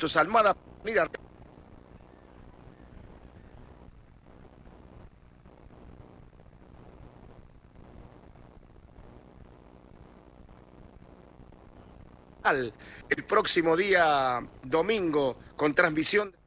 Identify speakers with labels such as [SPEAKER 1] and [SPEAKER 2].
[SPEAKER 1] Almada. Mira, el próximo día domingo con transmisión.